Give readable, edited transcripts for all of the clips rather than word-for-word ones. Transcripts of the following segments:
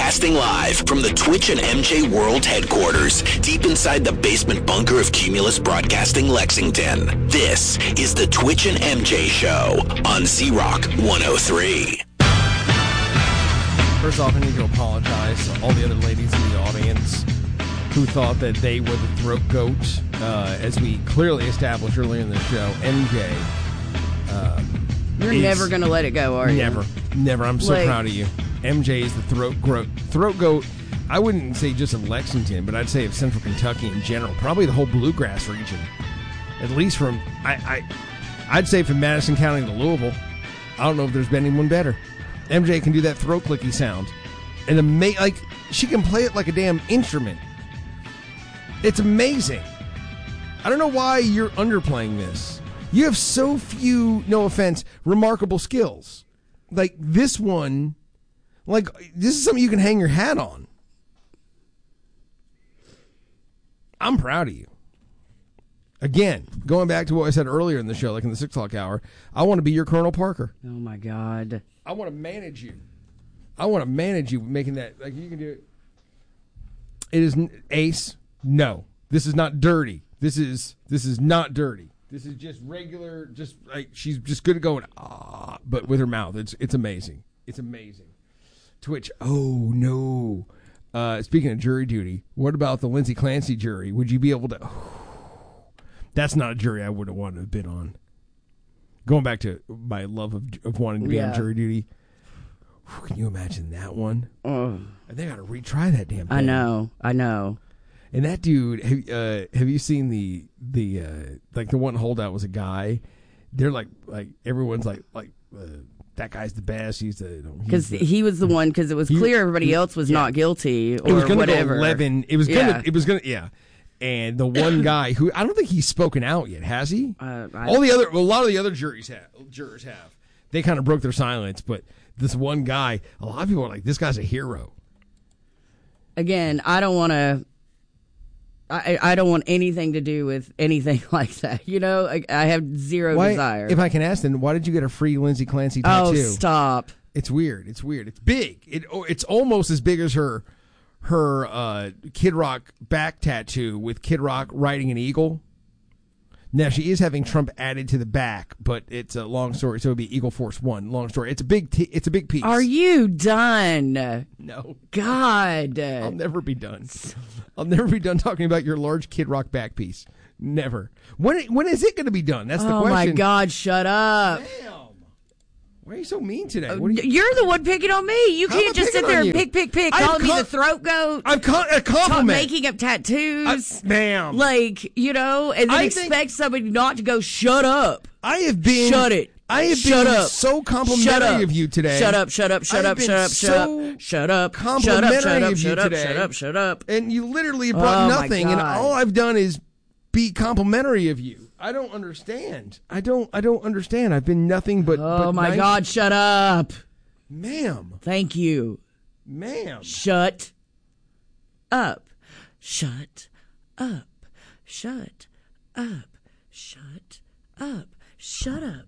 Broadcasting live from the Twitch and MJ World headquarters, deep inside the basement bunker of Cumulus Broadcasting Lexington. This is the Twitch and MJ Show on Z-Rock 103. First off, I need to apologize to all the other ladies in the audience who thought that they were the throat goat. As we clearly established earlier in the show, MJ. You're never going to let it go, are you? Never. I'm so proud of you. MJ is the throat goat. I wouldn't say just of Lexington, but I'd say of Central Kentucky in general. Probably the whole bluegrass region. At least from, I'd say from Madison County to Louisville. I don't know if there's been anyone better. MJ can do that throat clicky sound. And she can play it like a damn instrument. It's amazing. I don't know why you're underplaying this. You have so few, no offense, remarkable skills. Like this one, this is something you can hang your hat on. I'm proud of you. Again, going back to what I said earlier in the show, like in the 6 o'clock hour, I want to be your Colonel Parker. Oh, my God. I want to manage you. I want to manage you making that, like you can do it. It is Ace. No, this is not dirty. This is not dirty. This is just regular, just like she's just good at going, but with her mouth. It's amazing. It's amazing. Twitch, oh, no. Speaking of jury duty, what about the Lindsay Clancy jury? Would you be able to... That's not a jury I would have wanted to have been on. Going back to my love of wanting to be on jury duty. Can you imagine that one? They got to retry that damn thing. I know. And that dude, have you seen the one holdout was a guy? They're like everyone's like that guy's the best. Because he was the one. Because it was clear everybody else was not guilty or whatever. Go 11. It was gonna. Yeah. And the one guy who I don't think he's spoken out yet, has he? A lot of the other jurors have. They kind of broke their silence, but this one guy, a lot of people are like, this guy's a hero. Again, I don't want to. I don't want anything to do with anything like that. You know, I have zero desire. If I can ask, then why did you get a free Lindsay Clancy tattoo? Oh, stop! It's weird. It's big. It's almost as big as her Kid Rock back tattoo with Kid Rock riding an eagle. Now she is having Trump added to the back, but it's a long story. So it'd be Eagle Force One. Long story. It's a big piece. Are you done? No. God. I'll never be done. I'll never be done talking about your large Kid Rock back piece. Never. When is it going to be done? That's the question. Oh my God! Shut up. Damn. Why are you so mean today? You're the one picking on me. You can't just sit there and pick. Calling me the throat goat. I'm a compliment. Making up tattoos. Ma'am. And then expect somebody not to go, shut up. I have been. Shut it. I have been so complimentary of you today. Shut up. Shut up. And you literally brought nothing, and all I've done is be complimentary of you. I don't understand. I don't understand. I've been nothing but. Oh my God! Shut up, ma'am. Thank you, ma'am. Shut up. Shut up. Shut up. Shut up. Shut up.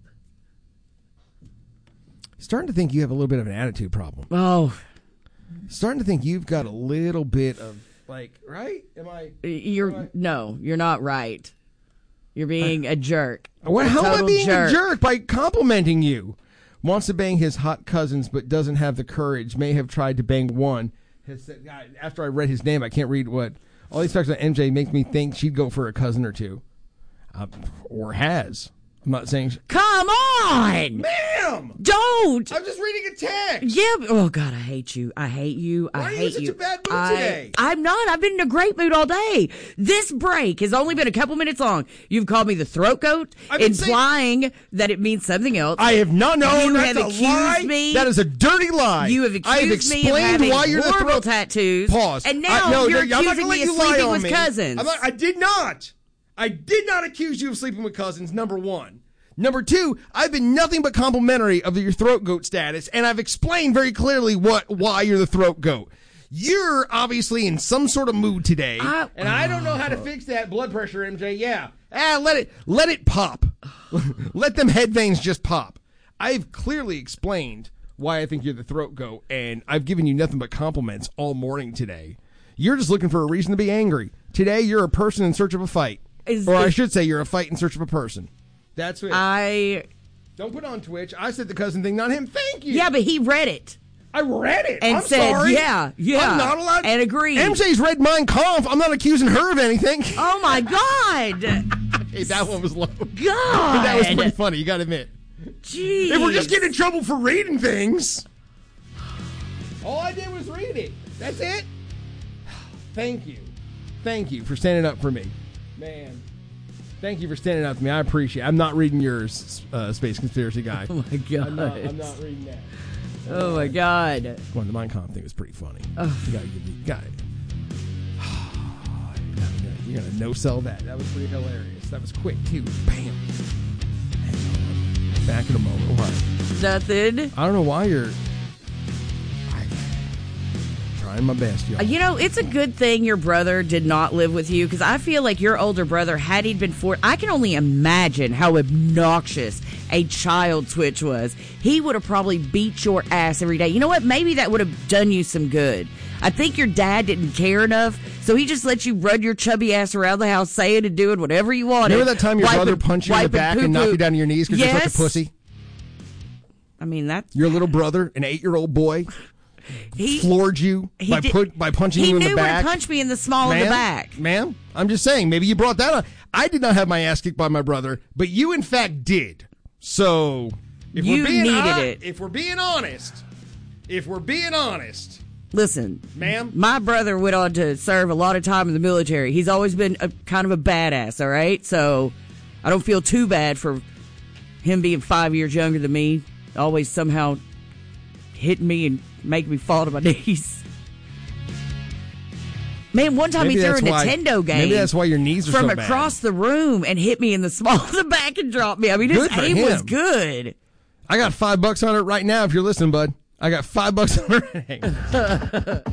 Starting to think you have a little bit of an attitude problem. Oh, starting to think you've got a little bit of right? No, you're not right. You're being a jerk. How am I being a jerk? By complimenting you. Wants to bang his hot cousins, but doesn't have the courage. May have tried to bang one. Has said, after I read his name, I can't read what. All these facts on MJ make me think she'd go for a cousin or two. Or has. I'm not saying... Come on! Ma'am! Don't! I'm just reading a text. Yeah. Oh, God, I hate you. I hate you. Why are you in such a bad mood today? I'm not. I've been in a great mood all day. This break has only been a couple minutes long. You've called me the throat goat, implying that it means something else. I have not known. You have accused me. That is a dirty lie. You have accused me of having horrible tattoos. Pause. And now you're accusing me of sleeping with cousins. I did not. I did not accuse you of sleeping with cousins, number one. Number two, I've been nothing but complimentary of your throat goat status, and I've explained very clearly why you're the throat goat. You're obviously in some sort of mood today, and I don't know how to fix that blood pressure, MJ. Yeah. Let it pop. Let them head veins just pop. I've clearly explained why I think you're the throat goat, and I've given you nothing but compliments all morning today. You're just looking for a reason to be angry. Today, you're a person in search of a fight. I should say you're a fight in search of a person. That's it. Don't put on Twitch. I said the cousin thing, not him. Thank you. Yeah, but he read it. I read it. And I'm said, sorry. yeah. I'm not allowed. And agreed. MJ's read Mein Kampf. I'm not accusing her of anything. Oh, my God. Hey, that one was low. God. But that was pretty funny, you got to admit. Jeez. If we're just getting in trouble for reading things. All I did was read it. That's it. Thank you. Thank you for standing up for me. Man. Thank you for standing up to me. I appreciate it. I'm not reading yours, Space Conspiracy Guy. Oh, my God. I'm not reading that. Oh, my God. Well, the Mein Kampf thing was pretty funny. You got it. You're going to no-sell that. That was pretty hilarious. That was quick, too. Bam. Hang on. Back in a moment. What? Nothing. I don't know why you're... trying my best, y'all. You know, it's a good thing your brother did not live with you, because I feel like your older brother, had he been I can only imagine how obnoxious a child Twitch was. He would have probably beat your ass every day. You know what? Maybe that would have done you some good. I think your dad didn't care enough, so he just let you run your chubby ass around the house saying and doing whatever you wanted. Remember that time your brother punched you in the back and knocked you down to your knees because you're such a pussy? I mean, that's... Your little brother, an 8-year-old boy... He floored you by punching you in the back. He knew when to punch me in the small of the back. Ma'am, I'm just saying, maybe you brought that on. I did not have my ass kicked by my brother, but you in fact did. So, if you we're being needed it. If we're being honest, listen, ma'am, my brother went on to serve a lot of time in the military. He's always been kind of a badass, all right? So, I don't feel too bad for him being 5 years younger than me, always somehow hitting me and making me fall to my knees. Man, one time maybe he threw a Nintendo game. Maybe that's why your knees are from so bad. across the room and hit me in the small of the back and dropped me. I mean, his aim was good. I got $5 on it right now if you're listening, bud. I got $5 on it.